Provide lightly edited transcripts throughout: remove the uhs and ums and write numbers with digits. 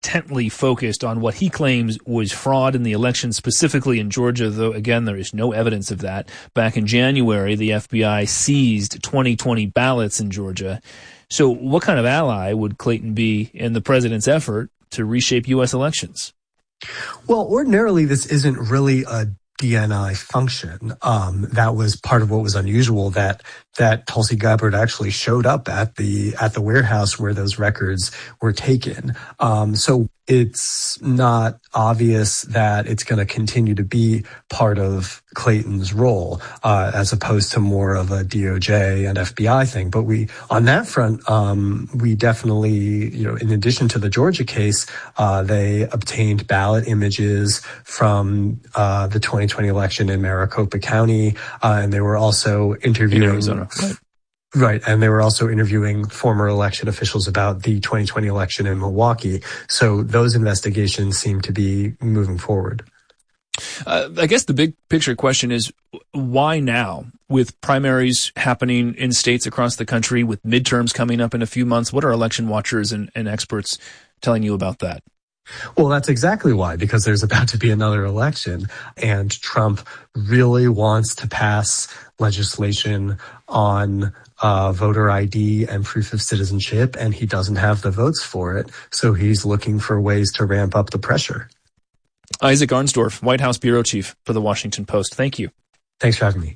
intently focused on what he claims was fraud in the election, specifically in Georgia, though, again, there is no evidence of that. Back in January, the FBI seized 2020 ballots in Georgia. So what kind of ally would Clayton be in the president's effort to reshape U.S. elections? Well, ordinarily, this isn't really a DNI function. That was part of what was unusual, that Tulsi Gabbard actually showed up at the warehouse where those records were taken. So it's not obvious that it's going to continue to be part of Clayton's role, as opposed to more of a DOJ and FBI thing. But on that front, we definitely, in addition to the Georgia case, they obtained ballot images from the 2020 election in Maricopa County, and they were also interviewing in Arizona. Right, and they were also interviewing former election officials about the 2020 election in Milwaukee. So those investigations seem to be moving forward. I guess the big picture question is, why now? With primaries happening in states across the country, with midterms coming up in a few months, what are election watchers and experts telling you about that? Well, that's exactly why, because there's about to be another election, and Trump really wants to pass legislation on voter ID and proof of citizenship, and he doesn't have the votes for it, so he's looking for ways to ramp up the pressure. Isaac Arnsdorf, White House bureau chief for The Washington Post. Thank you. Thanks for having me.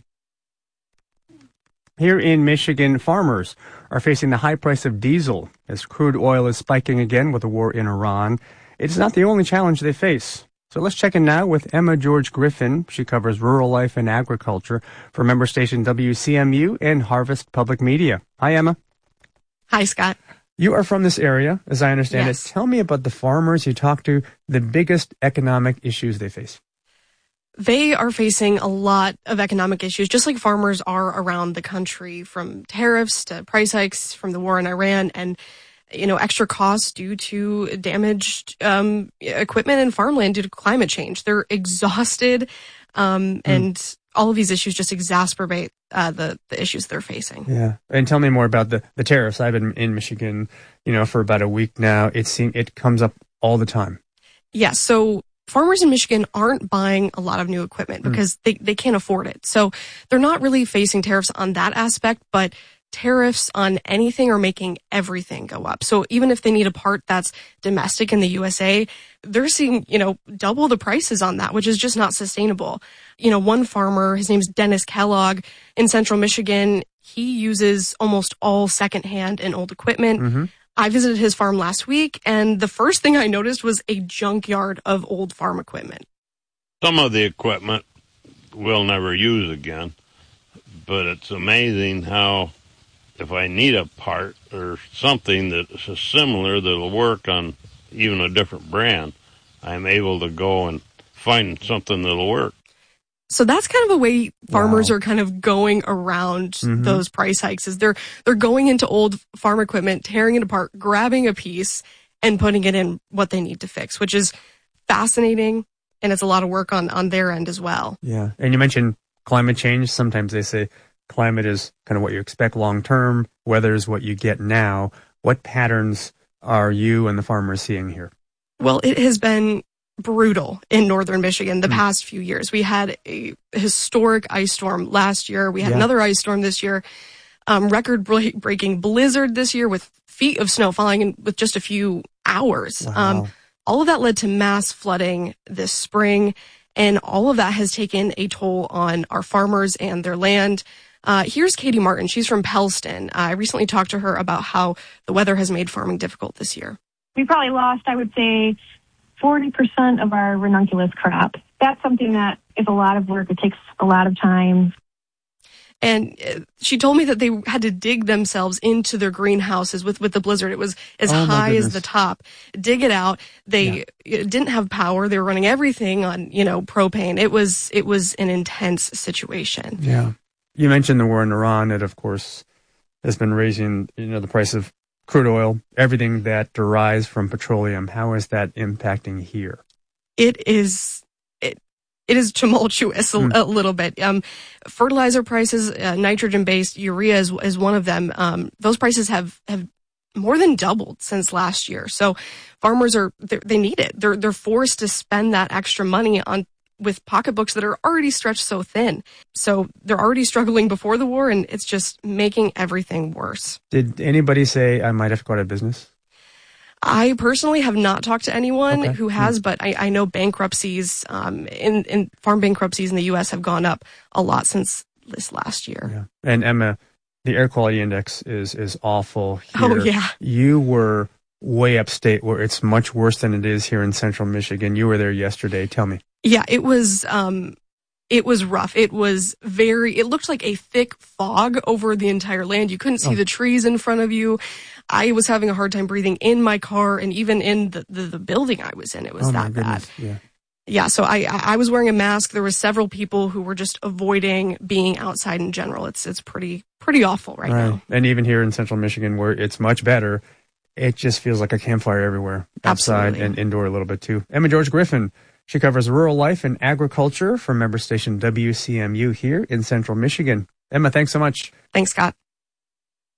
Here in Michigan, farmers are facing the high price of diesel as crude oil is spiking again with the war in Iran. It's not the only challenge they face. So let's check in now with Emma George Griffin. She covers rural life and agriculture for member station WCMU and Harvest Public Media. Hi, Emma. Hi, Scott. You are from this area, as I understand Yes. it. Tell me about the farmers you talk to, the biggest economic issues they face. They are facing a lot of economic issues, just like farmers are around the country, from tariffs to price hikes from the war in Iran and extra costs due to damaged equipment and farmland due to climate change. They're exhausted, and all of these issues just exacerbate the issues they're facing. Yeah, and tell me more about the tariffs. I've been in Michigan, for about a week now. It comes up all the time. Yeah, so farmers in Michigan aren't buying a lot of new equipment because they can't afford it. So they're not really facing tariffs on that aspect, but tariffs on anything are making everything go up. So even if they need a part that's domestic in the USA, they're seeing, double the prices on that, which is just not sustainable. One farmer, his name's Dennis Kellogg in central Michigan, he uses almost all secondhand and old equipment. Mm-hmm. I visited his farm last week, and the first thing I noticed was a junkyard of old farm equipment. Some of the equipment we'll never use again, but it's amazing how if I need a part or something that's similar that'll work on even a different brand, I'm able to go and find something that'll work. So that's kind of a way farmers are kind of going around those price hikes, is they're going into old farm equipment, tearing it apart, grabbing a piece and putting it in what they need to fix, which is fascinating, and it's a lot of work on their end as well. Yeah. And you mentioned climate change. Sometimes they say climate is kind of what you expect long term, weather is what you get now. What patterns are you and the farmers seeing here? Well, it has been brutal in northern Michigan the past few years. We had a historic ice storm last year. We had another ice storm this year. Record-breaking blizzard this year with feet of snow falling in with just a few hours. Wow. All of that led to mass flooding this spring, and all of that has taken a toll on our farmers and their land. Here's Katie Martin. She's from Pellston. I recently talked to her about how the weather has made farming difficult this year. We probably lost, I would say, 40% of our ranunculus crop. That's something that is a lot of work. It takes a lot of time. And she told me that they had to dig themselves into their greenhouses with the blizzard. It was as high as the top. Dig it out. They didn't have power. They were running everything on, propane. It was an intense situation. Yeah. You mentioned the war in Iran. It, of course, has been raising, the price of crude oil, everything that derives from petroleum. How is that impacting here? It is tumultuous a little bit. Fertilizer prices, nitrogen-based urea is one of them. Those prices have more than doubled since last year. So farmers they need it. They're forced to spend that extra money with pocketbooks that are already stretched so thin. So they're already struggling before the war, and it's just making everything worse. Did anybody say I might have to go out of business? I personally have not talked to anyone who has, but I know bankruptcies, in farm bankruptcies in the U.S. have gone up a lot since this last year. Yeah. And Emma, the air quality index is awful here. Oh, yeah. You were way upstate where it's much worse than it is here in central Michigan. You were there yesterday. Tell me. Yeah, it was rough. It looked like a thick fog over the entire land. You couldn't see the trees in front of you. I was having a hard time breathing in my car and even in the building I was in. It was that bad. Yeah, so I was wearing a mask. There were several people who were just avoiding being outside in general. It's pretty awful right now. And even here in central Michigan where it's much better, it just feels like a campfire everywhere. Outside Absolutely. And indoor a little bit too. Emma George Griffin. She covers rural life and agriculture for member station WCMU here in central Michigan. Emma, thanks so much. Thanks, Scott.